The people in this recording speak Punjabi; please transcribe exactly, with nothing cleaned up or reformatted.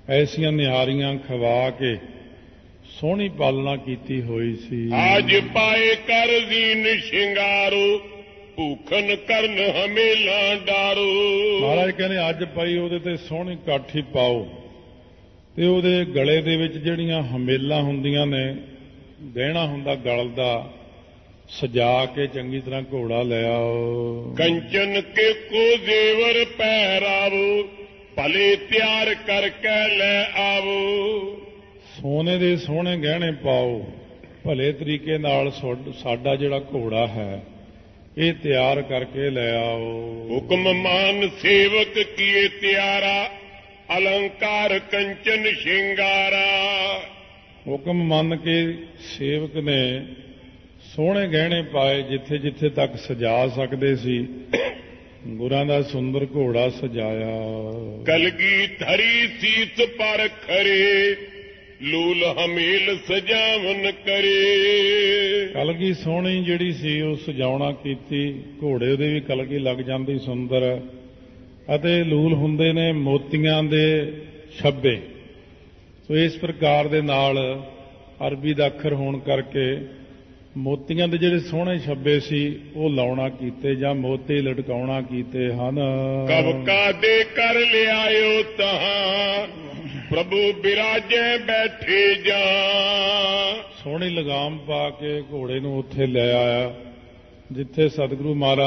ਐਸੀਆਂ ਨਿਹਾਰੀਆਂ ਖਵਾ ਕੇ ਸੋਹਣੀ ਪਾਲਣਾ ਕੀਤੀ ਹੋਈ ਸੀ। ਅੱਜ ਪਾਏ ਕਰ ਜ਼ੀਨ ਸ਼ਿੰਗਾਰੋ, ਭੂਖਨ ਕਰਨ ਹਮੇਲਾਂ ਡਾਰੋ। ਮਹਾਰਾਜ ਕਹਿੰਦੇ ਅੱਜ ਪਾਈ ਉਹਦੇ ਤੇ ਸੋਹਣੀ ਕਾਠੀ ਪਾਓ ਤੇ ਉਹਦੇ ਗਲੇ ਦੇ ਵਿੱਚ ਜਿਹੜੀਆਂ ਹਮੇਲਾਂ ਹੁੰਦੀਆਂ ਨੇ, ਗਹਿਣਾ ਹੁੰਦਾ ਗਲ ਦਾ, ਸਜਾ ਕੇ ਚੰਗੀ ਤਰ੍ਹਾਂ ਘੋੜਾ ਲੈ ਆਓ। ਕੰਚਨ ਕੇ ਕੋ ਜ਼ੇਵਰ ਪਹਿਰਾਵੋ, ਭਲੇ ਤਿਆਰ ਕਰਕੇ ਲੈ ਆਵੋ। ਸੋਨੇ ਦੇ ਸੋਹਣੇ ਗਹਿਣੇ ਪਾਓ, ਭਲੇ ਤਰੀਕੇ ਨਾਲ ਸਾਡਾ ਜਿਹੜਾ ਘੋੜਾ ਹੈ ਇਹ ਤਿਆਰ ਕਰਕੇ ਲੈ ਆਓ। ਹੁਕਮ ਮਾਨ ਸੇਵਕ ਕੀਏ ਤਿਆਰਾ, ਅਲੰਕਾਰ ਕੰਚਨ ਸ਼ਿੰਗਾਰਾ। ਹੁਕਮ ਮੰਨ ਕੇ ਸੇਵਕ ਨੇ ਸੋਹਣੇ ਗਹਿਣੇ ਪਾਏ, ਜਿੱਥੇ ਜਿੱਥੇ ਤੱਕ ਸਜਾ ਸਕਦੇ ਸੀ ਗੁਰਾਂ ਦਾ ਸੁੰਦਰ ਘੋੜਾ ਸਜਾਇਆ। ਕਲਗੀ ਧਰੀ ਸੀਸ ਪਰ ਖਰੇ, ਲੂਲ ਹਮੇਲ ਸਜਾਵਨ ਕਰੇ। ਕਲਗੀ ਸੋਹਣੀ ਜਿਹੜੀ ਸੀ ਉਹ ਸਜਾਉਣਾ ਕੀਤੀ, ਘੋੜੇ ਉਹਦੇ ਵੀ ਕਲਗੀ ਲੱਗ ਜਾਂਦੀ ਸੁੰਦਰ, ਅਤੇ ਲੂਲ ਹੁੰਦੇ ਨੇ ਮੋਤੀਆਂ ਦੇ ਛੱਬੇ। ਸੋ ਇਸ ਪ੍ਰਕਾਰ ਦੇ ਨਾਲ ਅਰਬੀ ਦਾ ਅੱਖਰ ਹੋਣ ਕਰਕੇ ਮੋਤੀਆਂ ਦੇ ਜਿਹੜੇ ਸੋਹਣੇ ਛੱਬੇ ਸੀ ਉਹ ਲਾਉਣਾ ਕੀਤੇ ਜਾਂ ਮੋਤੀ ਲਟਕਾਉਣਾ ਕੀਤੇ ਹਨ। ਕਬ ਕਾ ਦੇ ਕਰ ਲਿਆਇਓ ਤਹਾਂ, ਪ੍ਰਭੂ ਬਿਰਾਜੇ ਬੈਠੇ ਜਾ। ਸੋਹਣੀ ਲਗਾਮ ਪਾ ਕੇ ਘੋੜੇ ਨੂੰ ਉੱਥੇ ਲੈ ਆਇਆ ਜਿੱਥੇ ਸਤਿਗੁਰੂ ਮਹਾਰਾਜ